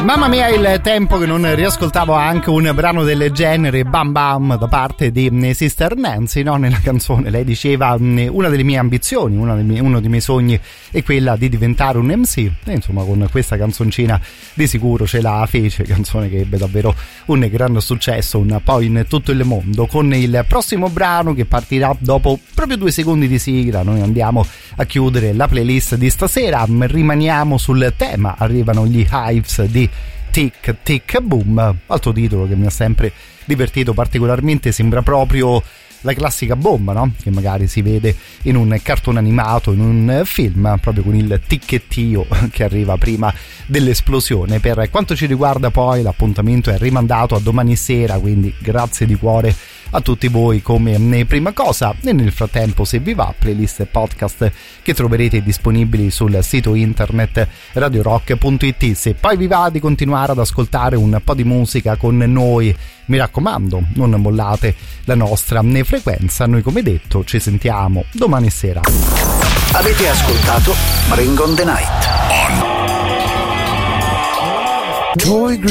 Mamma mia, il tempo che non riascoltavo anche un brano del genere, Bam Bam, da parte di Sister Nancy, no? Nella canzone lei diceva: una delle mie ambizioni, uno dei miei sogni è quella di diventare un MC, e insomma con questa canzoncina di sicuro ce la fece, canzone che ebbe davvero un grande successo un po' in tutto il mondo. Con il prossimo brano che partirà dopo proprio 2 secondi di sigla noi andiamo a chiudere la playlist di stasera. Rimaniamo sul tema, arrivano gli Hives di Tic Tic Boom, altro titolo che mi ha sempre divertito particolarmente, sembra proprio la classica bomba, no? Che magari si vede in un cartone animato, in un film, proprio con il ticchettio che arriva prima dell'esplosione. Per quanto ci riguarda poi l'appuntamento è rimandato a domani sera, quindi grazie di cuore a tutti voi come prima cosa, e nel frattempo, se vi va, playlist e podcast che troverete disponibili sul sito internet radiorock.it. Se poi vi va di continuare ad ascoltare un po' di musica con noi, mi raccomando, non mollate la nostra frequenza. Noi, come detto, ci sentiamo domani sera. Avete ascoltato Bring on the Night. Joy